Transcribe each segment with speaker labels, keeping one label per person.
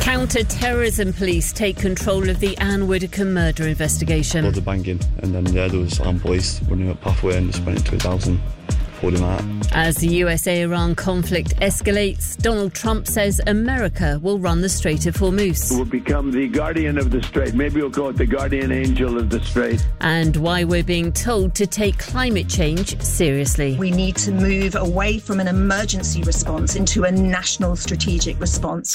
Speaker 1: Counter-terrorism police take control of the Anne Widdecombe murder investigation.
Speaker 2: Loads of banging, and then there was armed police running up pathway and just went into his house and pulled him out.
Speaker 1: As the USA-Iran conflict escalates, Donald Trump says America will run the Strait of Hormuz.
Speaker 3: We'll become the guardian of the Strait. Maybe we'll call it the guardian angel of the Strait.
Speaker 1: And why we're being told to take climate change seriously.
Speaker 4: We need to move away from an emergency response into a national strategic response.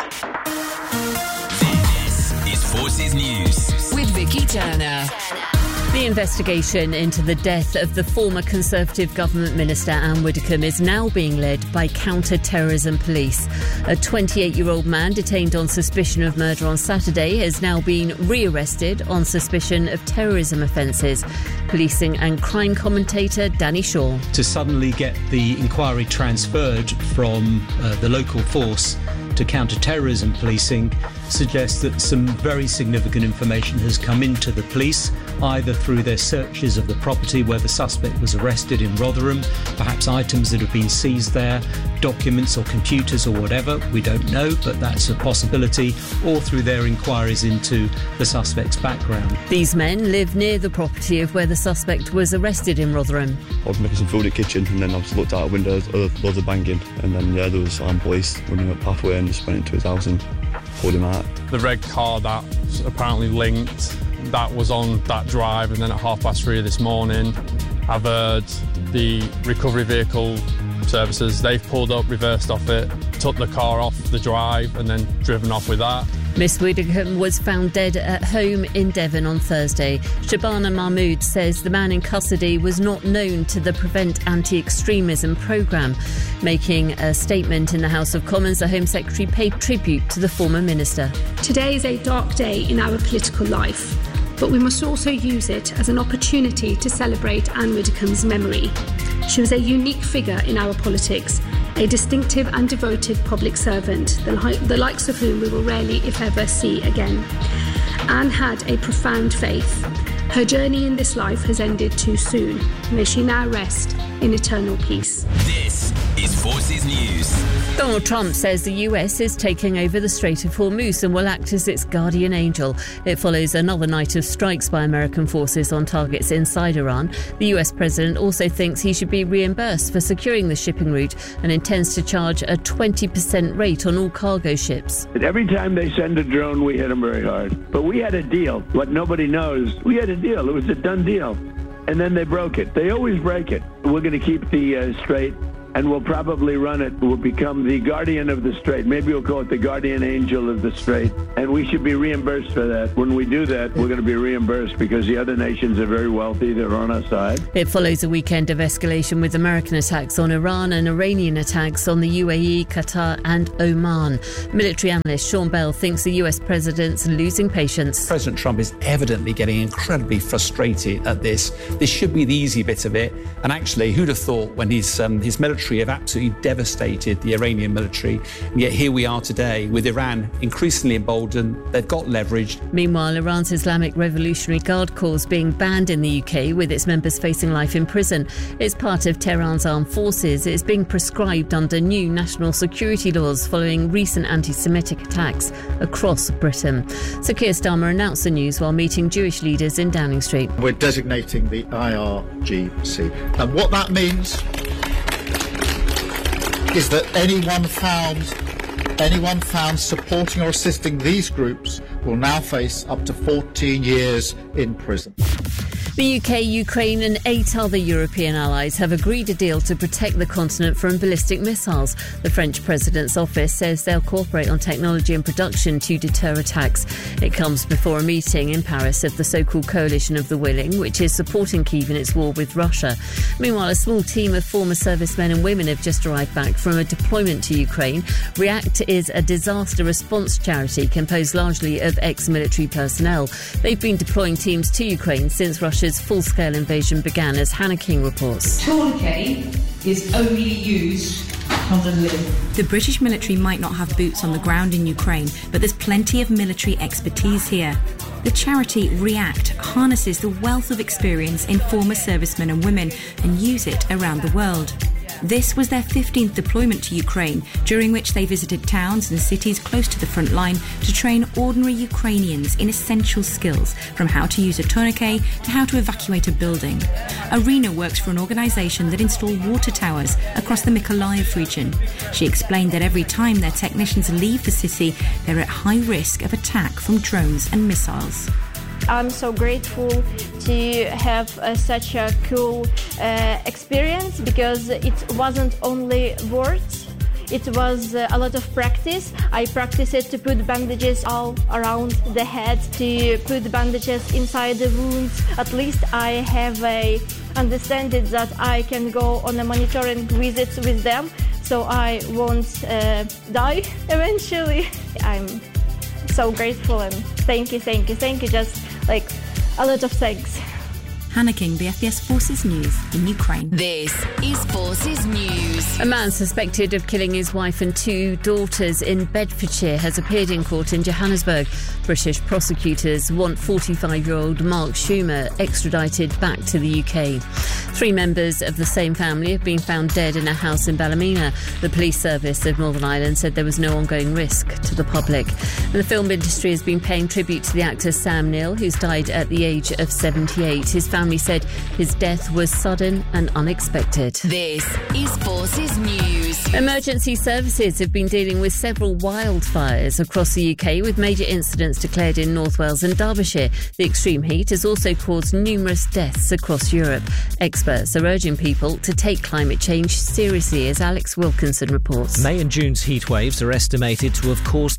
Speaker 5: This is Forces News with Vicky Turner.
Speaker 1: The investigation into the death of the former Conservative government minister Anne Widdecombe is now being led by counter-terrorism police. A 28-year-old man detained on suspicion of murder on Saturday has now been re-arrested on suspicion of terrorism offences. Policing and crime commentator Danny Shaw.
Speaker 6: To suddenly get the inquiry transferred from the local force to counter-terrorism policing suggests that some very significant information has come into the police, either through their searches of the property where the suspect was arrested in Rotherham, perhaps items that have been seized there, documents or computers or whatever, we don't know, but that's a possibility, or through their inquiries into the suspect's background.
Speaker 1: These men live near the property of where the suspect was arrested in Rotherham.
Speaker 2: I was making some food in the kitchen, and then I just looked out the windows, loads of banging, and then there was armed police running up pathway and just went into his house and pulled him out.
Speaker 7: The red car that's apparently linked, that was on that drive, and then at 3:30 this morning I've heard the recovery vehicle services, they've pulled up, reversed off it, took the car off the drive and then driven off with that.
Speaker 1: Miss Widdecombe was found dead at home in Devon on Thursday. Shabana Mahmood says the man in custody was not known to the Prevent Anti-Extremism programme. Making a statement in the House of Commons, the Home Secretary paid tribute to the former minister.
Speaker 8: Today is a dark day in our political life, but we must also use it as an opportunity to celebrate Anne Widdecombe's memory. She was a unique figure in our politics, a distinctive and devoted public servant, the likes of whom we will rarely, if ever, see again. Anne had a profound faith. Her journey in this life has ended too soon. May she now rest in eternal peace.
Speaker 5: This is Forces News.
Speaker 1: Donald Trump says the US is taking over the Strait of Hormuz and will act as its guardian angel. It follows another night of strikes by American forces on targets inside Iran. The US president also thinks he should be reimbursed for securing the shipping route and intends to charge a 20% rate on all cargo ships.
Speaker 3: Every time they send a drone, we hit them very hard. But we had a deal. What nobody knows, we had a deal. It was a done deal. And then they broke it. They always break it. We're going to keep the strait, and we'll probably run it. We'll become the guardian of the Strait. Maybe we'll call it the guardian angel of the Strait. And we should be reimbursed for that. When we do that, we're going to be reimbursed because the other nations are very wealthy. They're on our side.
Speaker 1: It follows a weekend of escalation with American attacks on Iran and Iranian attacks on the UAE, Qatar and Oman. Military analyst Sean Bell thinks the US president's losing patience.
Speaker 9: President Trump is evidently getting incredibly frustrated at this. This should be the easy bit of it. And actually, who'd have thought when his military have absolutely devastated the Iranian military, and yet here we are today with Iran increasingly emboldened. They've got leverage.
Speaker 1: Meanwhile, Iran's Islamic Revolutionary Guard Corps being banned in the UK, with its members facing life in prison. It's part of Tehran's armed forces. It's being prescribed under new national security laws following recent anti-Semitic attacks across Britain. Sir Keir Starmer announced the news while meeting Jewish leaders in Downing Street.
Speaker 10: We're designating the IRGC. And what that means is that anyone found supporting or assisting these groups will now face up to 14 years in prison.
Speaker 1: The UK, Ukraine and 8 other European allies have agreed a deal to protect the continent from ballistic missiles. The French President's office says they'll cooperate on technology and production to deter attacks. It comes before a meeting in Paris of the so-called Coalition of the Willing, which is supporting Kyiv in its war with Russia. Meanwhile, a small team of former servicemen and women have just arrived back from a deployment to Ukraine. REACT is a disaster response charity composed largely of ex-military personnel. They've been deploying teams to Ukraine since Russia's full-scale invasion began, as Hannah King reports.
Speaker 11: Tourniquet is only used on the limb.
Speaker 12: The British military might not have boots on the ground in Ukraine, but there's plenty of military expertise here. The charity REACT harnesses the wealth of experience in former servicemen and women and use it around the world. This was their 15th deployment to Ukraine, during which they visited towns and cities close to the front line to train ordinary Ukrainians in essential skills, from how to use a tourniquet to how to evacuate a building. Arena works for an organisation that installed water towers across the Mykolaiv region. She explained that every time their technicians leave the city, they're at high risk of attack from drones and missiles.
Speaker 13: I'm so grateful to have such a cool experience, because it wasn't only words, it was a lot of practice. I practiced to put bandages all around the head, to put bandages inside the wounds. At least I have a understanding that I can go on a monitoring visits with them, so I won't die eventually. I'm so grateful, and thank you, just like a lot of thanks.
Speaker 12: Hannah King, BFBS Forces News in Ukraine.
Speaker 5: This is Forces News.
Speaker 1: A man suspected of killing his wife and 2 daughters in Bedfordshire has appeared in court in Johannesburg. British prosecutors want 45-year-old Mark Schumer extradited back to the UK. 3 members of the same family have been found dead in a house in Ballymena. The police service of Northern Ireland said there was no ongoing risk to the public. And the film industry has been paying tribute to the actor Sam Neill, who's died at the age of 78. His family said his death was sudden and unexpected.
Speaker 5: This is Forces News.
Speaker 1: Emergency services have been dealing with several wildfires across the UK, with major incidents declared in North Wales and Derbyshire. The extreme heat has also caused numerous deaths across Europe. Experts are urging people to take climate change seriously, as Alex Wilkinson reports.
Speaker 14: May and June's heat waves are estimated to have caused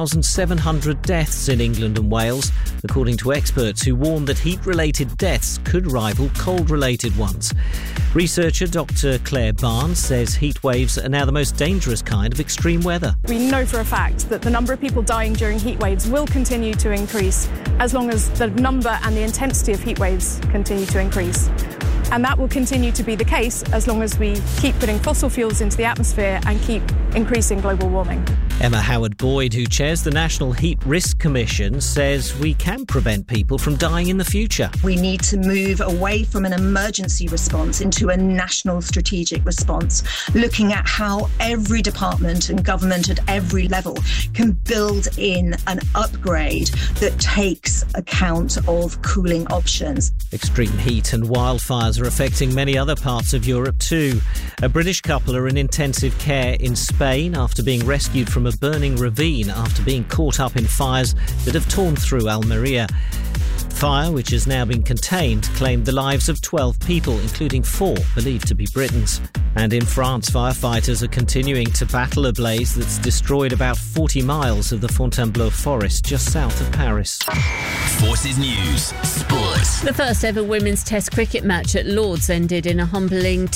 Speaker 14: 2,700 deaths in England and Wales, according to experts who warn that heat-related deaths could rival cold-related ones. Researcher Dr. Claire Barnes says heat waves are now the most dangerous kind of extreme weather.
Speaker 15: We know for a fact that the number of people dying during heat waves will continue to increase as long as the number and the intensity of heat waves continue to increase. And that will continue to be the case as long as we keep putting fossil fuels into the atmosphere and keep increasing global warming.
Speaker 14: Emma Howard-Boyd, who chairs the National Heat Risk Commission, says we can prevent people from dying in the future.
Speaker 4: We need to move away from an emergency response into a national strategic response, looking at how every department and government at every level can build in an upgrade that takes account of cooling options.
Speaker 14: Extreme heat and wildfires are affecting many other parts of Europe too. A British couple are in intensive care in Spain after being rescued from a burning ravine after being caught up in fires that have torn through Almeria. Fire, which has now been contained, claimed the lives of 12 people, including 4 believed to be Britons. And in France, firefighters are continuing to battle a blaze that's destroyed about 40 miles of the Fontainebleau forest just south of Paris.
Speaker 5: Forces News Sports.
Speaker 1: The first ever women's Test cricket match at Lords ended in a humbling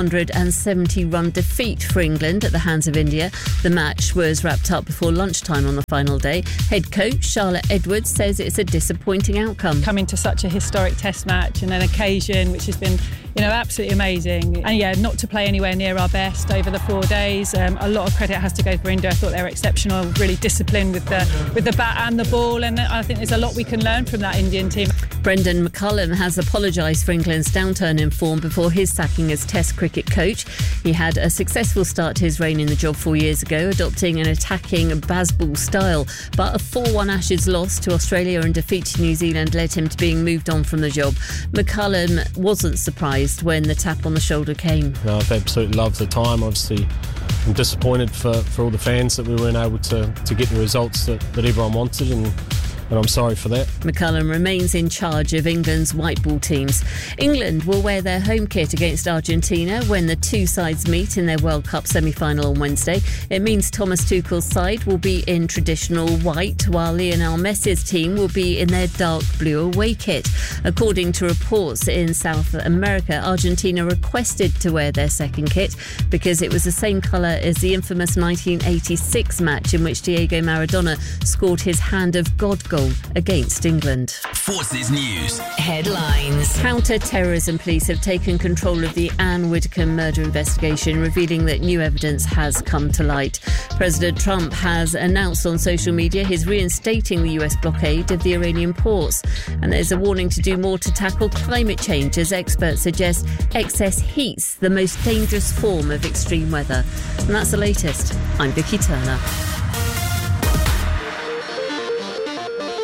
Speaker 1: 270-run defeat for England at the hands of India. The match was wrapped up before lunchtime on the final day. Head coach Charlotte Edwards says it's a disappointing outcome.
Speaker 16: Coming to such a historic Test match and an occasion which has been, absolutely amazing. And not to play anywhere near our best over the 4 days. A lot of credit has to go for India. I thought they were exceptional, really disciplined with the bat and the ball, and I think there's a lot we can learn from that Indian team.
Speaker 1: Brendan McCullum has apologised for England's downturn in form before his sacking as Test cricket coach. He had a successful start to his reign in the job 4 years ago, adopting an attacking Bazball style, but a 4-1 Ashes loss to Australia and defeat to New Zealand led him to being moved on from the job. McCullum wasn't surprised when the tap on the shoulder came.
Speaker 17: I've absolutely loved the time. Obviously, I'm disappointed for all the fans that we weren't able to get the results that everyone wanted, and I'm sorry for that.
Speaker 1: McCullum remains in charge of England's white ball teams. England will wear their home kit against Argentina when the 2 sides meet in their World Cup semi-final on Wednesday. It means Thomas Tuchel's side will be in traditional white, while Lionel Messi's team will be in their dark blue away kit. According to reports in South America, Argentina requested to wear their second kit because it was the same colour as the infamous 1986 match in which Diego Maradona scored his Hand of God goal goal against England.
Speaker 5: Forces News. Headlines.
Speaker 1: Counter-terrorism police have taken control of the Anne Widdecombe murder investigation, revealing that new evidence has come to light. President Trump has announced on social media he's reinstating the US blockade of the Iranian ports. And there's a warning to do more to tackle climate change, as experts suggest excess heat's the most dangerous form of extreme weather. And that's the latest. I'm Vicky Turner.